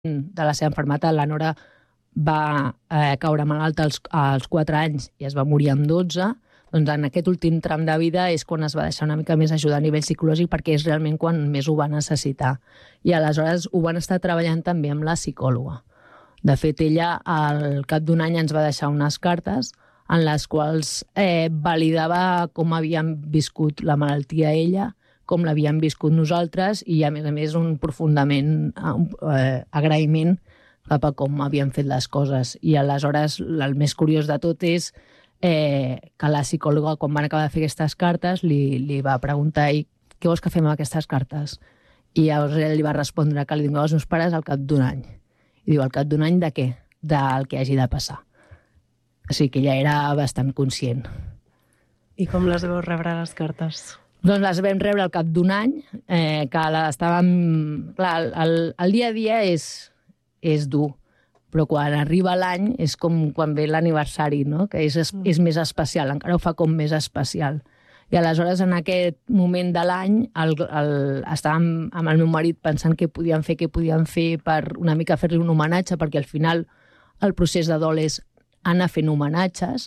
de la seva malaltia, la Nora va caure malalta als 4 anys i es va morir amb 12, doncs en aquest últim tram de vida és quan es va deixar una mica més ajudar a nivell psicològic, perquè és realment quan més ho va necessitar. I aleshores ho van estar treballant també amb la psicòloga. De fet, ella al cap d'un any ens va deixar unes cartes en les quals validava com havíem viscut la malaltia ella, com l'havíem viscut nosaltres i, a més, un profundament agraïment cap a com havíem fet les coses. I aleshores el més curiós de tot és que la psicòloga, quan van acabar de fer aquestes cartes, li va preguntar què vols que fem amb aquestes cartes? I llavors ell li va respondre que li donava als meus pares al cap d'un any. I diu, al cap d'un any de què? Del que hagi de passar. O sigui que ella era bastant conscient. I com les vau rebre, les cartes? Doncs les vam rebre al cap d'un any, que estàvem... Clar, el dia a dia és dur, però quan arriba l'any és com quan ve l'aniversari, no? Que és més especial, encara ho fa com més especial. I aleshores, en aquest moment de l'any, estàvem amb el meu marit pensant què podíem fer per una mica fer-li un homenatge, perquè al final el procés de dol és anar fent homenatges,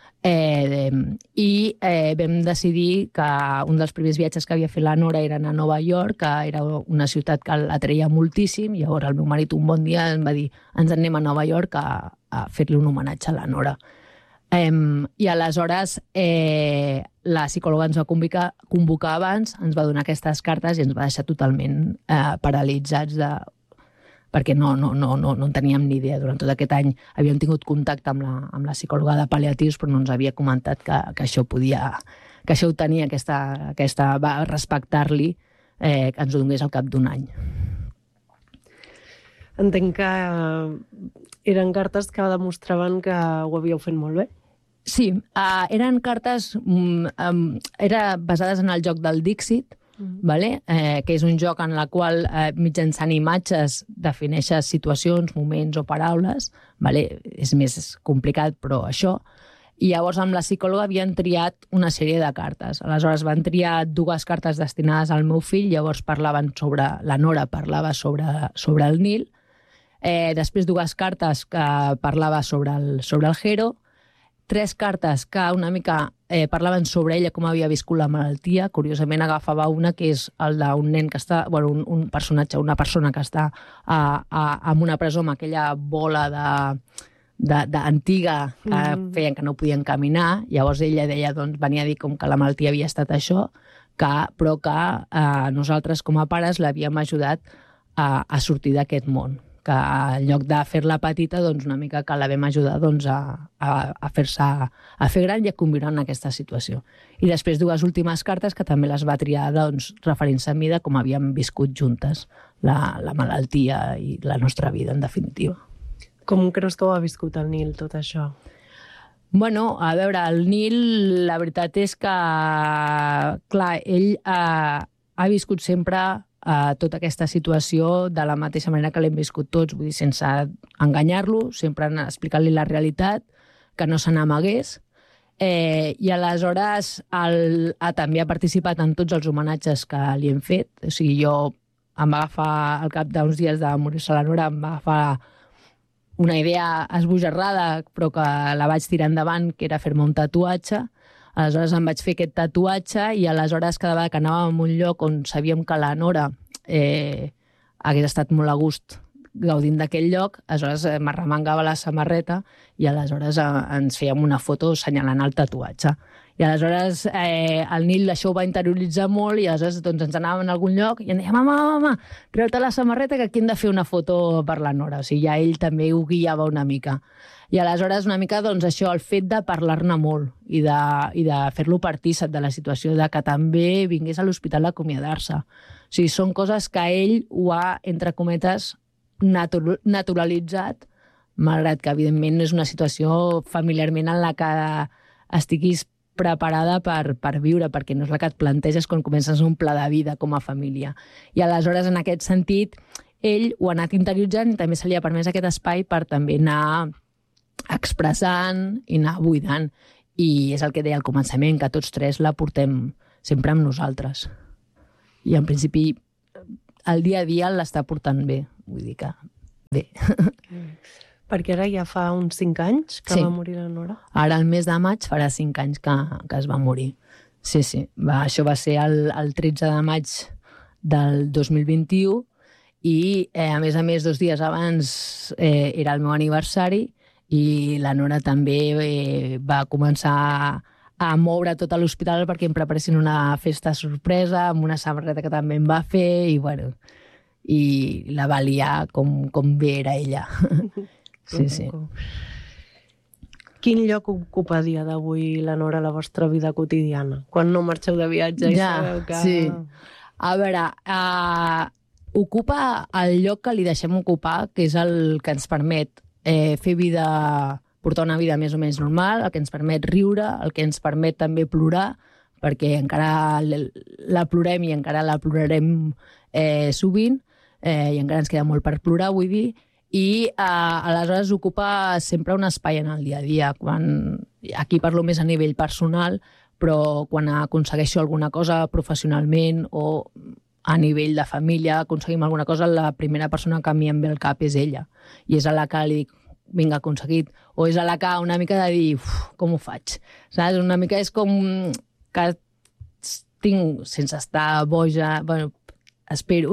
i vam decidir que un dels primers viatges que havia fet la Nora era anar a Nova York, que era una ciutat que l'atreia moltíssim, i llavors el meu marit un bon dia em va dir ens anem a Nova York a fer-li un homenatge a la Nora. I aleshores la psicòloga ens va convocar abans, ens va donar aquestes cartes i ens va deixar totalment paralitzats perquè no en teníem ni idea. Durant tot aquest any havíem tingut contacte amb la psicòloga de pal·liatius, però no ens havia comentat que això ho tenia, va respectar-li que ens ho donés al cap d'un any. Entenc que eren cartes que demostraven que ho havíeu fet molt bé. Sí, eren cartes basades en el joc del Dixit, que és un joc en el qual mitjançant imatges defineixes situacions, moments o paraules. És més complicat, però això. I llavors amb la psicòloga havien triat una sèrie de cartes. Aleshores van triar 2 cartes destinades al meu fill, llavors la Nora parlava sobre el Nil, després 2 cartes que parlava sobre el Hero, 3 cartes que una mica parlaven sobre ella, com havia viscut la malaltia. Curiosament agafava una que és el d'un nen que està, un personatge, una persona que està en una presó amb aquella bola d'antiga que feien que no podien caminar. Llavors ella deia, venia a dir com que la malaltia havia estat això, però que nosaltres com a pares l'havíem ajudat a sortir d'aquest món, que en lloc de fer-la petita, una mica que la vam ajudar a fer gran i a conviure en aquesta situació. I després 2 últimes cartes que també les va triar referint-se a mi de com havíem viscut juntes la malaltia i la nostra vida, en definitiva. Com creus que ho ha viscut el Nil, tot això? Bueno, a veure, el Nil, la veritat és que, clar, ell ha viscut sempre tota aquesta situació de la mateixa manera que l'hem viscut tots, vull dir, sense enganyar-lo, sempre explicant-li la realitat, que no se n'amagués, i aleshores també ha participat en tots els homenatges que li hem fet. O sigui, jo em va agafar, al cap d'uns dies de morir-se la Nora, em va agafar una idea esbojarrada, però que la vaig tirar endavant, que era fer-me un tatuatge. Aleshores em vaig fer aquest tatuatge i aleshores cada vegada que anàvem a un lloc on sabíem que la Nora hagués estat molt a gust gaudint d'aquell lloc, aleshores m'arremangava la samarreta i aleshores ens fèiem una foto assenyalant el tatuatge. I aleshores el Nil això ho va interioritzar molt i aleshores ens anàvem a algun lloc i em deia, mama, treu-te la samarreta que aquí hem de fer una foto per la Nora. O sigui, ja ell també ho guiava una mica. I aleshores una mica això, el fet de parlar-ne molt i de fer-lo partícip de la situació, de que també vingués a l'hospital a acomiadar-se. O sigui, són coses que ell ho ha, entre cometes, naturalitzat, malgrat que evidentment és una situació familiarment en la que estiguis preparada per viure, perquè no és la que et planteges quan comences un pla de vida com a família. I aleshores, en aquest sentit, ell ho ha anat interioritzant i també se li ha permès aquest espai per també anar expressant i anar buidant. I és el que deia al començament, que tots 3 la portem sempre amb nosaltres. I en principi el dia a dia l'està portant bé. Vull dir que bé. Perquè ara ja fa uns 5 anys que va morir la Nora. Ara, el mes de maig, farà 5 anys que es va morir. Sí. Això va ser el 13 de maig del 2021 i, a més, 2 dies abans era el meu aniversari i la Nora també va començar a moure tot l'hospital perquè em preparessin una festa sorpresa amb una samarreta que també em va fer i, bueno, i la va liar com bé era ella. Sí. Quin lloc ocupa a dia d'avui la Nora a la vostra vida quotidiana? Quan no marxeu de viatge i sabeu que... Sí. A veure, ocupa el lloc que li deixem ocupar, que és el que ens permet fer vida, portar una vida més o menys normal, el que ens permet riure, el que ens permet també plorar, perquè encara la plorem i encara la plorarem sovint, i encara ens queda molt per plorar, vull dir, i aleshores ocupa sempre un espai en el dia a dia. Aquí parlo més a nivell personal, però quan aconsegueixo alguna cosa professionalment o a nivell de família, aconseguim alguna cosa, la primera persona que a mi em ve al cap és ella. I és a la que li dic, vinga, aconseguit. O és a la que una mica de dir, com ho faig? Saps? Una mica és com que tinc, sense estar boja, bueno, espero,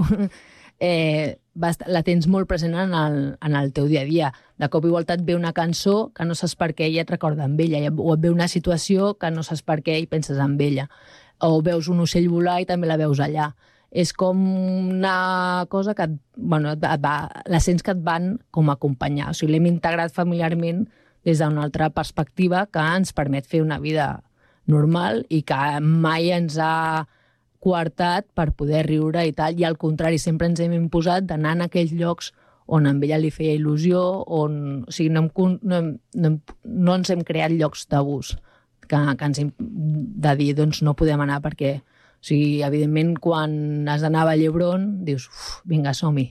la tens molt present en el teu dia a dia. De cop i volta et ve una cançó que no saps per què i et recorda amb ella, o et ve una situació que no saps per què i penses en ella, o veus un ocell volar i també la veus allà. És com una cosa que la sents que et van com acompanyar. O sigui, l'hem integrat familiarment des d'una altra perspectiva que ens permet fer una vida normal i que mai ens ha coartat per poder riure i tal, i al contrari, sempre ens hem imposat d'anar en aquells llocs on a ella li feia il·lusió, on, o sigui, no ens hem creat llocs tabús que ens hem de dir, doncs no podem anar perquè, o sigui, evidentment, quan has d'anar a Vallhebron, dius, vinga, som-hi.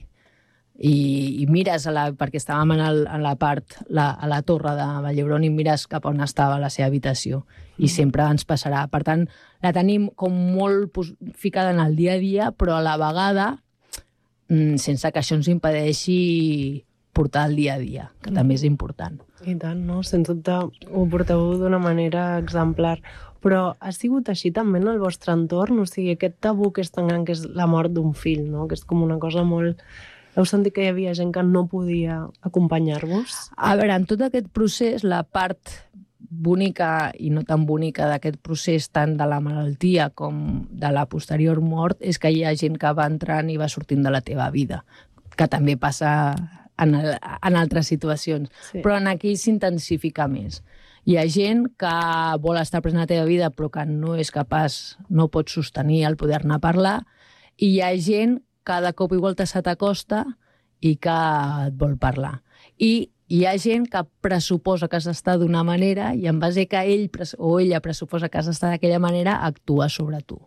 I mires, perquè estàvem a la torre de Vallhebron, i mires cap on estava la seva habitació. I sempre ens passarà. Per tant, la tenim com molt ficada en el dia a dia, però a la vegada sense que això ens impedeixi portar el dia a dia, que també és important. I tant, no? Sens dubte ho porteu d'una manera exemplar. Però ha sigut així també en el vostre entorn? O sigui, aquest tabú que és tan gran, que és la mort d'un fill, no? Que és com una cosa molt... Heu sentit que hi havia gent que no podia acompanyar-vos? A veure, en tot aquest procés, la part bonica i no tan bonica d'aquest procés, tant de la malaltia com de la posterior mort, és que hi ha gent que va entrant i va sortint de la teva vida, que també passa en altres situacions. Sí. Però aquí s'intensifica més. Hi ha gent que vol estar present a la teva vida però que no és capaç, no pot sostenir el poder-ne parlar, i hi ha gent que de cop i volta se t'acosta i que et vol parlar. I hi ha gent que pressuposa que has d'estar d'una manera i en base que ell o ella pressuposa que has d'estar d'aquella manera, actua sobre tu.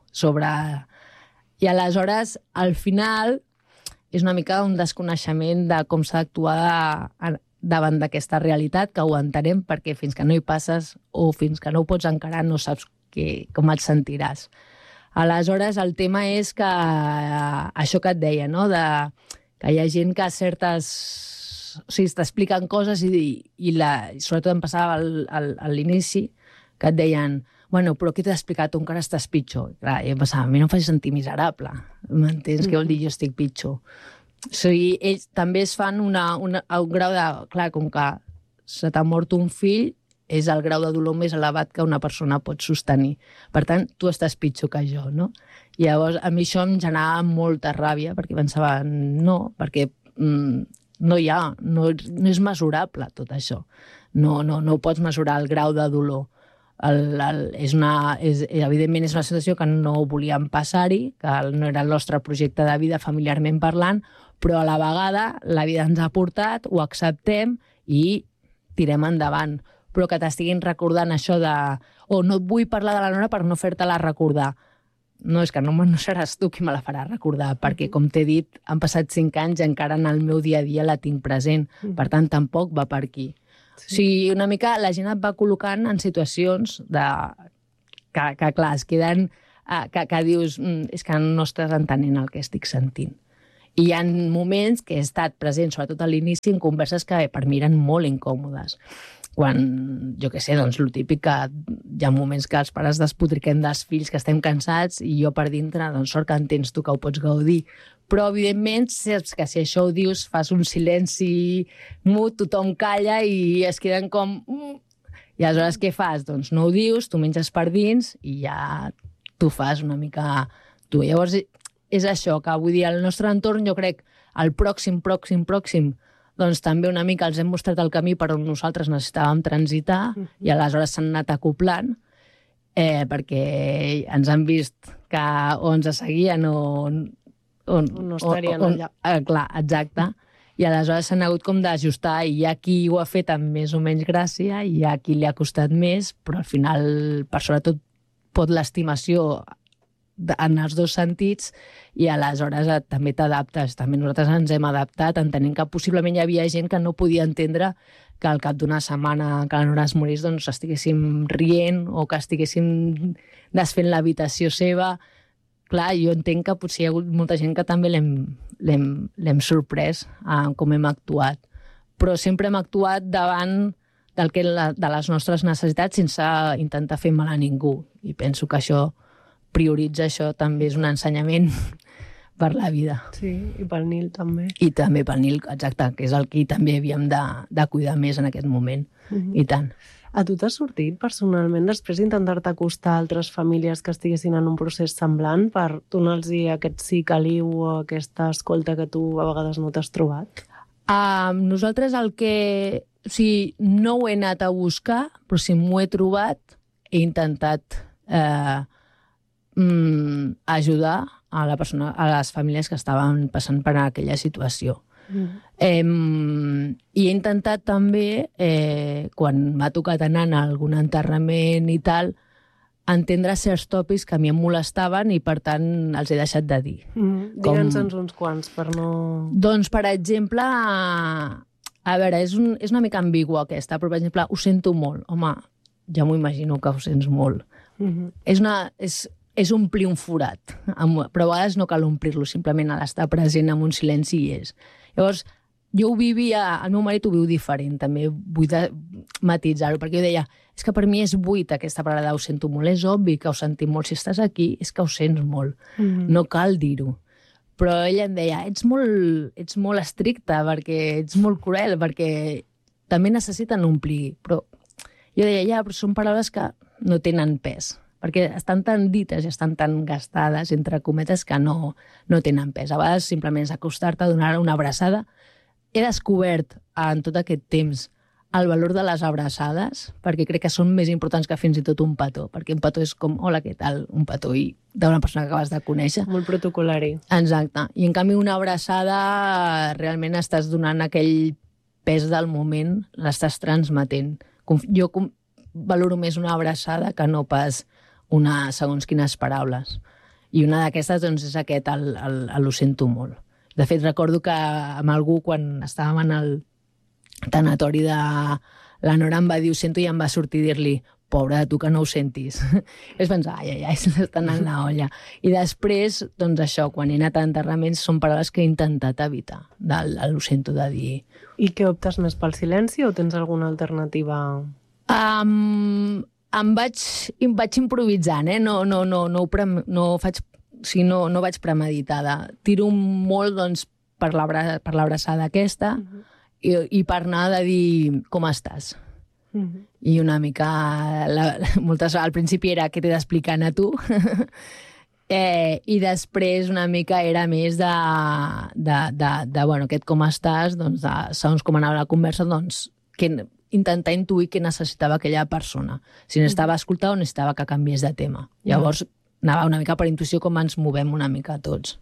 I aleshores, al final, és una mica un desconeixement de com s'ha d'actuar davant d'aquesta realitat, que ho entenem perquè fins que no hi passes o fins que no ho pots encarar no saps com et sentiràs. Aleshores, el tema és que això que et deia, no? Que hi ha gent que o sigui, t'expliquen coses i sobretot em passava a l'inici, que et deien, bueno, però què t'he explicat? Tu encara estàs pitjor. Clar, i em pensava, a mi no em faig sentir miserable. M'entens? Què vol dir jo estic pitjor? O sigui, ells també es fan un grau de... Clar, com que se t'ha mort un fill, és el grau de dolor més elevat que una persona pot sostenir. Per tant, tu estàs pitjor que jo, no? I llavors, a mi això em generava molta ràbia, perquè pensava, no, perquè no és mesurable tot això. No pots mesurar el grau de dolor. Evidentment és una situació que no volíem passar-hi, que no era el nostre projecte de vida familiarment parlant, però a la vegada la vida ens ha portat, ho acceptem i tirem endavant. Però que t'estiguin recordant això de no et vull parlar de la Nora per no fer-te-la recordar. No, és que no seràs tu qui me la farà recordar, perquè, com t'he dit, han passat 5 anys i encara en el meu dia a dia la tinc present. Per tant, tampoc va per aquí. Sí. O sigui, una mica la gent et va col·locant en situacions que clar, es queden... que dius, és que no estàs entenent el que estic sentint. I hi ha moments que he estat present, sobretot a l'inici, en converses que per mi eren molt incòmodes. Quan, jo què sé, doncs el típic que hi ha moments que els pares despotriquem dels fills, que estem cansats, i jo per dintre, doncs sort que entens tu que ho pots gaudir. Però, evidentment, saps que si això ho dius, fas un silenci mut, tothom calla i es queden com... I aleshores què fas? Doncs no ho dius, tu menges per dins i ja tu fas una mica tu. Llavors, és això, que vull dir, el nostre entorn, jo crec, el pròxim, doncs també una mica els hem mostrat el camí per on nosaltres necessitàvem transitar i aleshores s'han anat acoplant perquè ens han vist que o ens seguien o no estarien allà. Clar, exacte. I aleshores s'han hagut com d'ajustar i hi ha qui ho ha fet amb més o menys gràcia i hi ha qui li ha costat més, però al final, per sobretot, pot l'estimació en els dos sentits i aleshores també t'adaptes. També nosaltres ens hem adaptat entenent que possiblement hi havia gent que no podia entendre que al cap d'una setmana que la Nora es morís doncs estiguéssim rient o que estiguéssim desfent l'habitació seva. Clar, jo entenc que potser hi ha hagut molta gent que també l'hem sorprès com hem actuat. Però sempre hem actuat davant de les nostres necessitats sense intentar fer mal a ningú. I penso que això prioritza això també és un ensenyament per la vida. Sí, i pel Nil també. I també pel Nil, exacte, que és el que també havíem de cuidar més en aquest moment. I tant. A tu t'ha sortit personalment després d'intentar-te acostar a altres famílies que estiguessin en un procés semblant per donar-los aquest sí caliu o aquesta escolta que tu a vegades no t'has trobat? Nosaltres el que... O sigui, no ho he anat a buscar, però si m'ho he trobat, he intentat ajudar a les famílies que estaven passant per aquella situació. I he intentat també, quan m'ha tocat anar a algun enterrament i tal, entendre certs tòpics que a mi em molestaven i, per tant, els he deixat de dir. Digue'ns uns quants, per no... Doncs, per exemple, a veure, és una mica ambigua aquesta, però, per exemple, ho sento molt. Home, ja m'ho imagino que ho sents molt. És omplir un forat, però a vegades no cal omplir-lo, simplement ha d'estar present en un silenci i és. Llavors, jo ho vivia, el meu marit ho viu diferent, també vull matitzar-ho, perquè jo deia, és que per mi és buit aquesta paraula, ho sento molt, és obvi que ho sentim molt, si estàs aquí és que ho sents molt, no cal dir-ho. Però ella em deia, ets molt estricta, perquè ets molt cruel, perquè també necessiten omplir, però jo deia, ja, però són paraules que no tenen pes, perquè estan tan dites i estan tan gastades, entre cometes, que no tenen pes. A vegades simplement és acostar-te, donar una abraçada. He descobert en tot aquest temps el valor de les abraçades, perquè crec que són més importants que fins i tot un petó, perquè un petó és com, hola, què tal? Un petó i d'una persona que acabes de conèixer. Molt protocolari. Exacte. I en canvi una abraçada realment estàs donant aquell pes del moment, l'estàs transmetent. Jo valoro més una abraçada que no pas segons quines paraules. I una d'aquestes doncs, és aquest, ho sento molt. De fet, recordo que amb algú, quan estàvem en el tanatori de la Nora, em va dir, ho sento, i em va sortir dir-li, pobre de tu que no ho sentis. I es pensava, ai, s'estan en la olla. I després, doncs això, quan he anat a enterraments, són paraules que he intentat evitar, ho sento de dir. I què optes més, pel silenci o tens alguna alternativa? Em vaig improvisant, no vaig premeditada. Tiro molt doncs, per l'abraçada aquesta i per anar de dir com estàs. I una mica... al principi era què t'he d'explicar a tu i després una mica era més de bueno, aquest com estàs, doncs, segons com anava la conversa, doncs, intentar intuir què necessitava aquella persona. Si necessitava escoltar o necessitava que canviés de tema. Llavors, anava una mica per intuïció com ens movem una mica tots.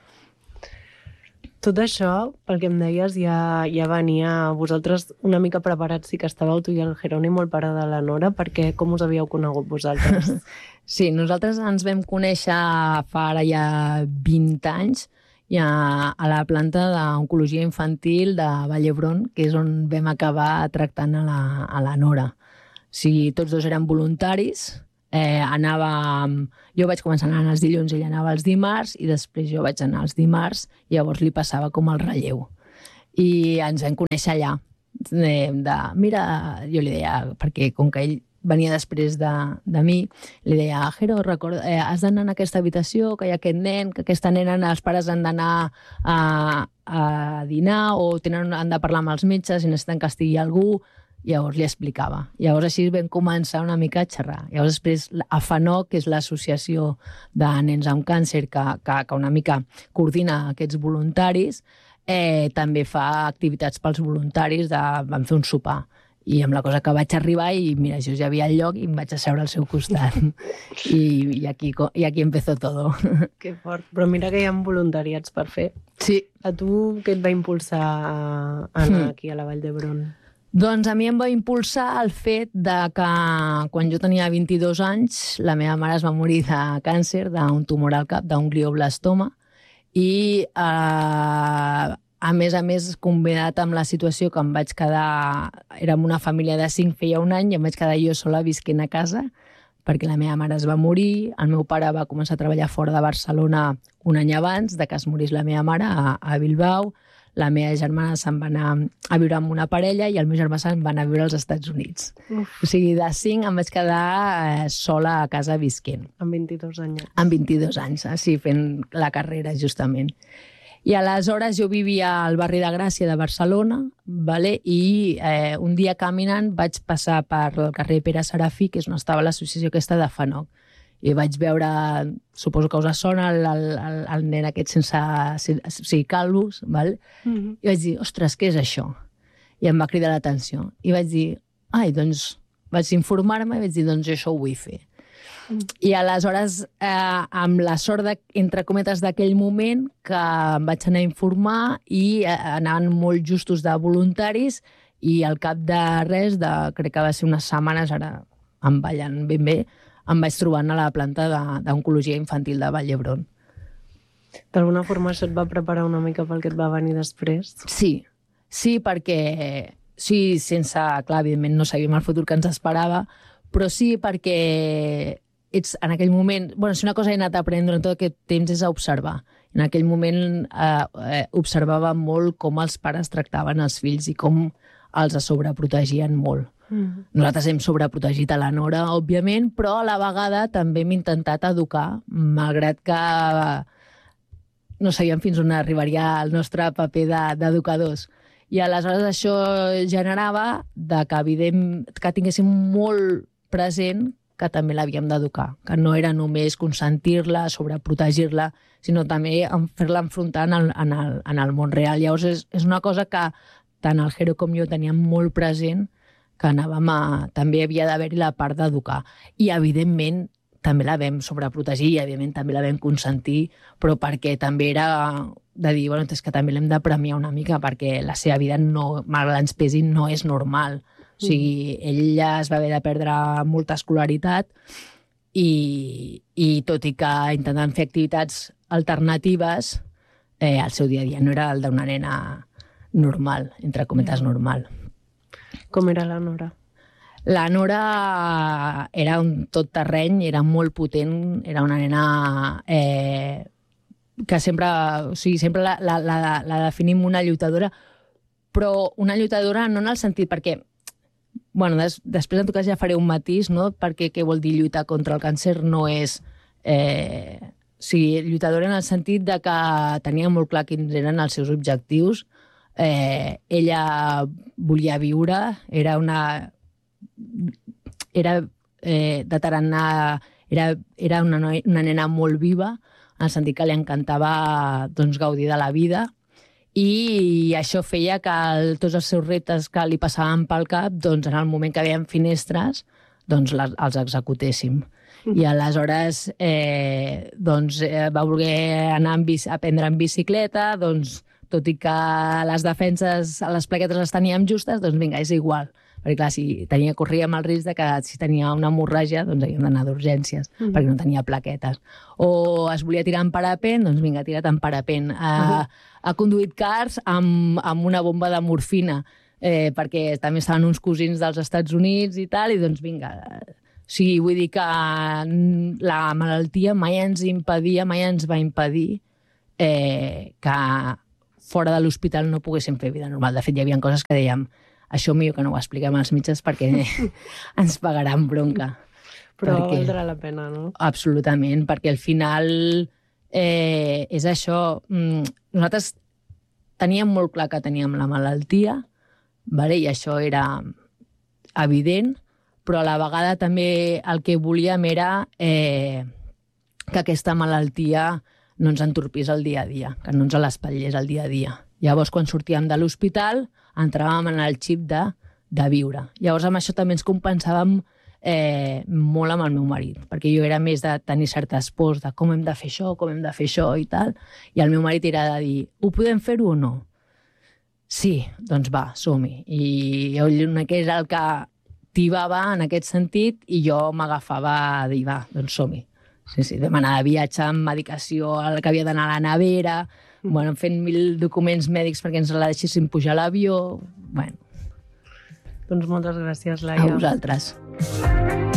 Tot això, pel que em deies, ja venia vosaltres una mica preparats, sí que estàveu tu i el Jerónimo, el pare de la Nora, perquè com us havíeu conegut vosaltres? Sí, nosaltres ens vam conèixer fa ara ja 20 anys a la planta d'oncologia infantil de Vall d'Hebron, que és on vam acabar tractant a la Nora. O sigui, tots dos eren voluntaris, Jo vaig començar anant els dilluns, ell anava els dimarts, i després jo vaig anar els dimarts, i llavors li passava com el relleu. I ens vam conèixer allà. Mira, jo li deia, perquè com que ell venia després de mi, li deia, Jero, has d'anar en aquesta habitació, que hi ha aquest nen, que aquesta nena, els pares han d'anar a dinar o han de parlar amb els metges i necessiten que estigui algú. Llavors li explicava. Llavors així vam començar una mica a xerrar. Llavors després a FANOC, que és l'associació de nens amb càncer que una mica coordina aquests voluntaris, també fa activitats pels voluntaris, vam fer un sopar. I amb la cosa que vaig arribar i mira, jo ja havia el lloc i em vaig asseure al seu costat. I aquí empezó todo. Que fort. Però mira que hi ha voluntariats per fer. Sí. A tu què et va impulsar a anar aquí a la Vall d'Hebron? Doncs a mi em va impulsar el fet de que quan jo tenia 22 anys la meva mare es va morir de càncer, d'un tumor al cap, d'un glioblastoma, i a més, combinat amb la situació que em vaig quedar... Érem una família de 5, feia un any, i em vaig quedar jo sola visquent a casa, perquè la meva mare es va morir, el meu pare va començar a treballar fora de Barcelona un any abans de que es morís la meva mare, a Bilbao. La meva germana se'n va anar a viure amb una parella i el meu germà se'n va anar a viure als Estats Units. Uf. O sigui, de 5 em vaig quedar sola a casa visquent. Amb 22 anys. Amb 22 anys, sí, fent la carrera, justament. I aleshores jo vivia al barri de Gràcia de Barcelona, i un dia caminant vaig passar per el carrer Pere Serafí, que és on estava l'associació aquesta de FANOC. I vaig veure, suposo que us sona, el nen aquest sense calvos, i vaig dir, ostres, què és això? I em va cridar l'atenció. I vaig dir, doncs vaig informar-me i vaig dir, doncs jo això ho vull fer. I aleshores, amb la sort, entre cometes, d'aquell moment, que em vaig anar a informar i anaven molt justos de voluntaris i al cap de res, crec que va ser unes setmanes, ara em ballen ben bé, em vaig trobant a la planta d'oncologia infantil de Vall d'Hebron. D'alguna forma això et va preparar una mica pel que et va venir després? Sí, perquè... Sí, clar, evidentment no sabíem el futur que ens esperava, però sí perquè en aquell moment... Si una cosa he anat aprenent durant tot aquest temps és a observar. En aquell moment observava molt com els pares tractaven els fills i com els sobreprotegien molt. Nosaltres hem sobreprotegit a la Nora, òbviament, però a la vegada també hem intentat educar, malgrat que no sabíem fins on arribaria el nostre paper d'educadors. I aleshores això generava que tinguéssim molt present que també l'havíem d'educar, que no era només consentir-la, sobreprotegir-la, sinó també fer-la enfrontar en el món real. Llavors és una cosa que tant el Jero com jo teníem molt present, que també havia d'haver-hi la part d'educar. I, evidentment, també la vam sobreprotegir i, evidentment, també la vam consentir, però perquè també era de dir, és que també l'hem de premiar una mica, perquè la seva vida, malgrat ens pesi, no és normal. O sigui, ella es va haver de perdre molta escolaritat i tot i que intentant fer activitats alternatives, el seu dia a dia no era el d'una nena normal, entre cometes normal. Com era la Nora? La Nora era un tot terreny, era molt potent, era una nena que sempre la definim una lluitadora, però una lluitadora no en el sentit perquè, després en tot cas ja faré un matís, no? Perquè què vol dir lluitar contra el càncer no és... lluitadora en el sentit de que tenia molt clar quins eren els seus objectius. Ella volia viure, era de tarannà, era una nena molt viva, en el sentit que li encantava gaudir de la vida, i això feia que tots els seus reptes que li passaven pel cap, en el moment que veiem finestres, els executéssim. I aleshores va voler anar a aprendre en bicicleta, tot i que les defenses a les plaquetes les teníem justes, vinga, és igual. Perquè, clar, corríem el risc de que si tenia una hemorràgia, havíem d'anar d'urgències, perquè no tenia plaquetes. O es volia tirar en parapent, vinga, tira't en parapent. Ha conduït cars amb una bomba de morfina, perquè també estaven uns cosins dels Estats Units i tal, i vinga, sigui, vull dir que la malaltia mai ens va impedir que fora de l'hospital no poguéssim fer vida normal. De fet, hi havia coses que dèiem això millor que no ho expliquem als metges perquè ens pagaran bronca. Però valdrà la pena, no? Absolutament, perquè al final és això. Nosaltres teníem molt clar que teníem la malaltia, i això era evident, però a la vegada també el que volíem era que aquesta malaltia no ens entorpís el dia a dia, que no ens l'espatllés el dia a dia. Llavors, quan sortíem de l'hospital, entràvem en el xip de viure. Llavors, amb això també ens compensàvem molt amb el meu marit, perquè jo era més de tenir certes pors de com hem de fer això i tal, i el meu marit era de dir, ho podem fer-ho o no? Sí, doncs va, som-hi. I ell que era el que tibava en aquest sentit i jo m'agafava a dir, va, doncs som-hi. Sí, vam anar de viatge amb medicació, el que havia d'anar a la nevera, fent 1000 documents mèdics perquè ens la deixessin pujar a l'avió. Doncs moltes gràcies, Laia. A vosaltres.